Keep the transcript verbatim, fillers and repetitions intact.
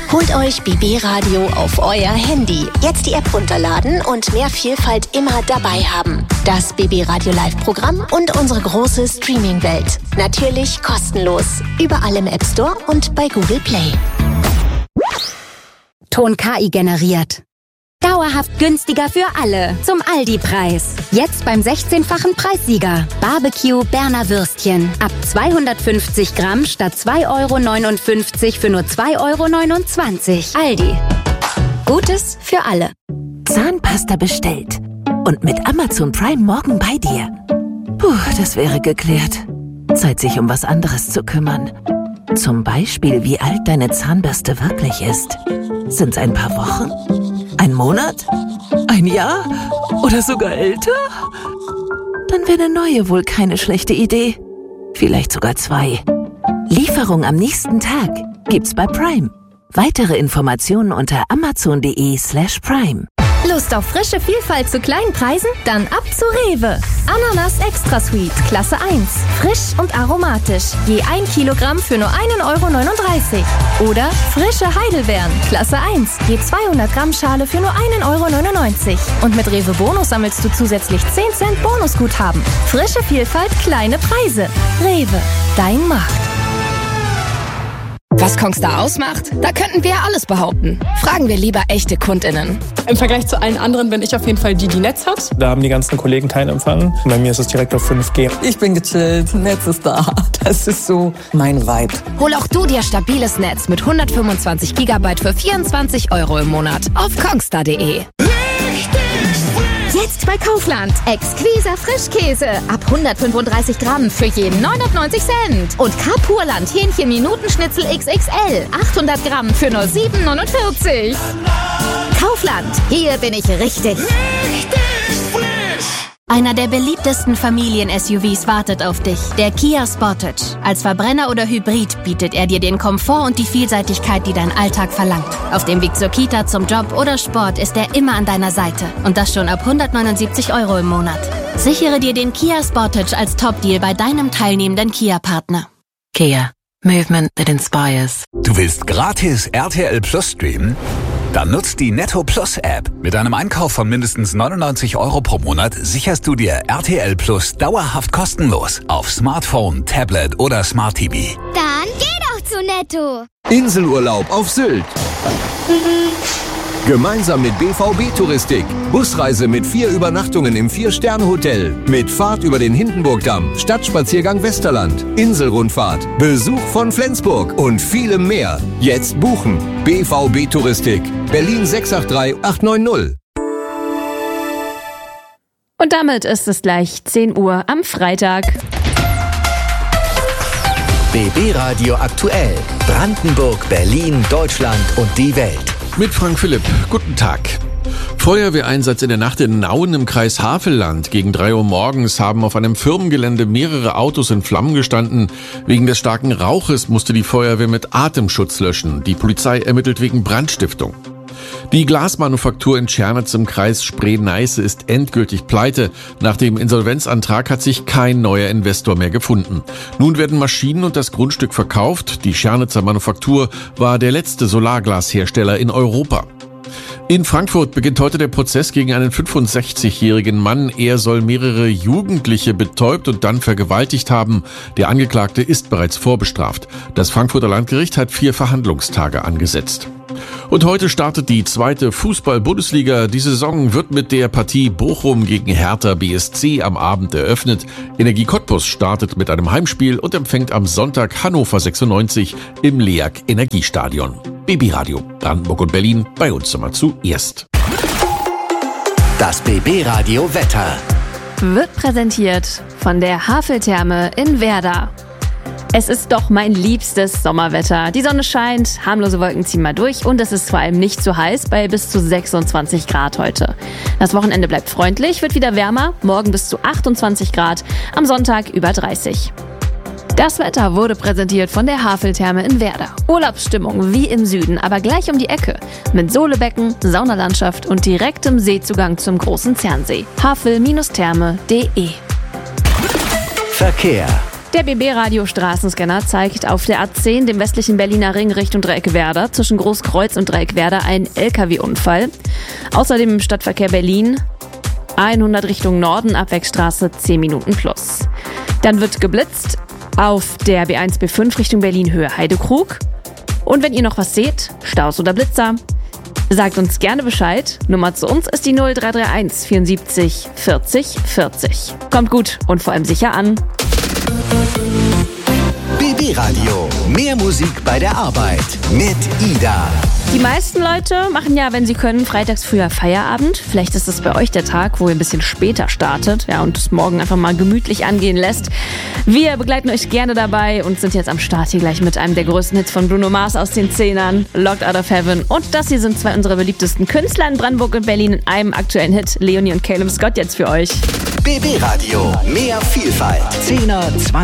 Holt euch B B Radio auf euer Handy. Jetzt die App runterladen und mehr Vielfalt immer dabei haben. Das B B Radio Live-Programm und unsere große Streaming-Welt. Natürlich kostenlos. Überall im App Store und bei Google Play. Ton K I generiert. Dauerhaft günstiger für alle. Zum Aldi-Preis. Jetzt beim sechzehnfachen Preissieger. Barbecue Berner Würstchen. Ab zweihundertfünfzig Gramm statt zwei Euro neunundfünfzig für nur zwei Euro neunundzwanzig. Aldi. Gutes für alle. Zahnpasta bestellt. Und mit Amazon Prime morgen bei dir. Puh, das wäre geklärt. Zeit, sich um was anderes zu kümmern. Zum Beispiel, wie alt deine Zahnbürste wirklich ist. Sind's ein paar Wochen? Ein Monat? Ein Jahr? Oder sogar älter? Dann wäre eine neue wohl keine schlechte Idee. Vielleicht sogar zwei. Lieferung am nächsten Tag gibt's bei Prime. Weitere Informationen unter amazon.de slash prime. Lust auf frische Vielfalt zu kleinen Preisen? Dann ab zu Rewe. Ananas Extra Sweet, Klasse eins. Frisch und aromatisch. Je ein Kilogramm für nur ein Euro neununddreißig. Oder frische Heidelbeeren, Klasse eins. Je zweihundert Gramm Schale für nur ein Euro neunundneunzig. Und mit Rewe Bonus sammelst du zusätzlich zehn Cent Bonusguthaben. Frische Vielfalt, kleine Preise. Rewe, dein Markt. Was Kongstar ausmacht? Da könnten wir alles behaupten. Fragen wir lieber echte KundInnen. Im Vergleich zu allen anderen bin ich auf jeden Fall die, die Netz hat. Da haben die ganzen Kollegen keinen Empfang. Bei mir ist es direkt auf fünf G. Ich bin gechillt, Netz ist da. Das ist so mein Vibe. Hol auch du dir stabiles Netz mit hundertfünfundzwanzig Gigabyte für vierundzwanzig Euro im Monat auf kongstar punkt de. Jetzt bei Kaufland. Exquiser Frischkäse. Ab hundertfünfunddreißig Gramm für je neunundneunzig Cent. Und Kapurland Hähnchen Minutenschnitzel X X L. achthundert Gramm für nur sieben neunundvierzig. Kaufland. Hier bin ich richtig. Einer der beliebtesten Familien-S U Vs wartet auf dich. Der Kia Sportage. Als Verbrenner oder Hybrid bietet er dir den Komfort und die Vielseitigkeit, die dein Alltag verlangt. Auf dem Weg zur Kita, zum Job oder Sport ist er immer an deiner Seite. Und das schon ab hundertneunundsiebzig Euro im Monat. Sichere dir den Kia Sportage als Top-Deal bei deinem teilnehmenden Kia-Partner. Kia. Movement that inspires. Du willst gratis R T L Plus streamen? Dann nutzt die Netto Plus App. Mit einem Einkauf von mindestens neunundneunzig Euro pro Monat sicherst du dir R T L Plus dauerhaft kostenlos auf Smartphone, Tablet oder Smart T V. Dann geh doch zu Netto. Inselurlaub auf Sylt. Gemeinsam mit B V B-Touristik. Busreise mit vier Übernachtungen im Vier-Sterne-Hotel. Mit Fahrt über den Hindenburgdamm, Stadtspaziergang Westerland, Inselrundfahrt, Besuch von Flensburg und vielem mehr. Jetzt buchen. B V B-Touristik. Berlin sechs acht drei acht neun null. Und damit ist es gleich zehn Uhr am Freitag. B B Radio aktuell. Brandenburg, Berlin, Deutschland und die Welt. Mit Frank Philipp. Guten Tag. Feuerwehreinsatz in der Nacht in Nauen im Kreis Havelland. Gegen drei Uhr morgens haben auf einem Firmengelände mehrere Autos in Flammen gestanden. Wegen des starken Rauches musste die Feuerwehr mit Atemschutz löschen. Die Polizei ermittelt wegen Brandstiftung. Die Glasmanufaktur in Tschernitz im Kreis Spree-Neiße ist endgültig pleite. Nach dem Insolvenzantrag hat sich kein neuer Investor mehr gefunden. Nun werden Maschinen und das Grundstück verkauft. Die Tschernitzer Manufaktur war der letzte Solarglashersteller in Europa. In Frankfurt beginnt heute der Prozess gegen einen fünfundsechzigjährigen Mann. Er soll mehrere Jugendliche betäubt und dann vergewaltigt haben. Der Angeklagte ist bereits vorbestraft. Das Frankfurter Landgericht hat vier Verhandlungstage angesetzt. Und heute startet die zweite Fußball-Bundesliga. Die Saison wird mit der Partie Bochum gegen Hertha B S C am Abend eröffnet. Energie Cottbus startet mit einem Heimspiel und empfängt am Sonntag Hannover sechsundneunzig im LEAG Energiestadion. B B Radio, Brandenburg und Berlin, bei uns immer zuerst. Das B B Radio Wetter wird präsentiert von der Haveltherme in Werder. Es ist doch mein liebstes Sommerwetter. Die Sonne scheint, harmlose Wolken ziehen mal durch und es ist vor allem nicht zu heiß bei bis zu sechsundzwanzig Grad heute. Das Wochenende bleibt freundlich, wird wieder wärmer, morgen bis zu achtundzwanzig Grad, am Sonntag über dreißig. Das Wetter wurde präsentiert von der Haveltherme in Werder. Urlaubsstimmung wie im Süden, aber gleich um die Ecke. Mit Sohlebecken, Saunalandschaft und direktem Seezugang zum großen Zernsee. havel Bindestrich therme punkt de. Verkehr. Der B B-Radio-Straßenscanner zeigt auf der A zehn, dem westlichen Berliner Ring Richtung Dreieckwerder, zwischen Großkreuz und Dreieckwerder einen L K W-Unfall. Außerdem im Stadtverkehr Berlin hundert Richtung Norden, Abwegstraße zehn Minuten plus. Dann wird geblitzt auf der B eins B fünf Richtung Berlin Höhe Heidekrug. Und wenn ihr noch was seht, Staus oder Blitzer, sagt uns gerne Bescheid. Nummer zu uns ist die null drei drei eins vierundsiebzig vierzig vierzig. Kommt gut und vor allem sicher an. B B-Radio. Mehr Musik bei der Arbeit mit Ida. Die meisten Leute machen ja, wenn sie können, freitags früher Feierabend. Vielleicht ist es bei euch der Tag, wo ihr ein bisschen später startet, ja, und es morgen einfach mal gemütlich angehen lässt. Wir begleiten euch gerne dabei und sind jetzt am Start hier gleich mit einem der größten Hits von Bruno Mars aus den Zehnern, Locked Out of Heaven. Und das hier sind zwei unserer beliebtesten Künstler in Brandenburg und Berlin in einem aktuellen Hit. Leonie und Caleb Scott jetzt für euch. B B-Radio. Mehr Vielfalt. Zehner,